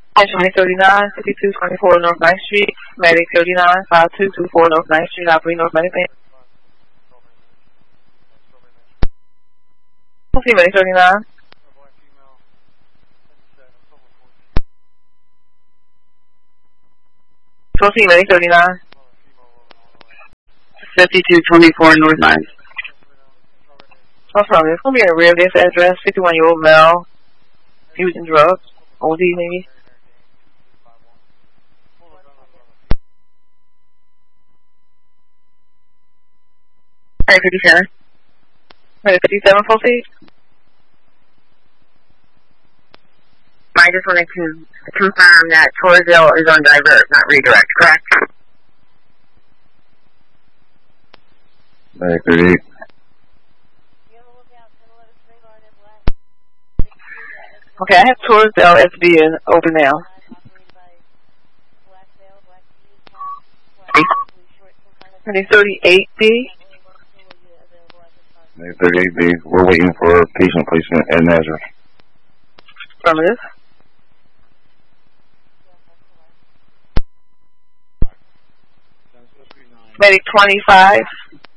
Medic 39, 5224 North 9th Street. Medic 39, 5224 North 9th Street, Opry North Medic. See Medic 39. See Medic 39. 5224 North 9th. I'm sorry, it's going to be a rear this address, 51-year-old male, using drugs, OD maybe. Medic 57. Medic 57, proceed. I just wanted to confirm that Torresville is on divert, not redirect, correct? Medic 38. Okay, I have Torresville SB in open now. Medic 38B. Medic 38B. We're waiting for patient placement at Nazareth. Affirmative. Medic 25.